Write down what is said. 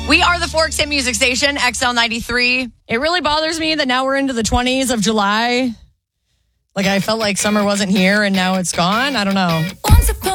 We are the Forks Hit Music Station, XL93. It really bothers me that now we're into the 20s of July. Like, I felt like summer wasn't here and now it's gone. I don't know.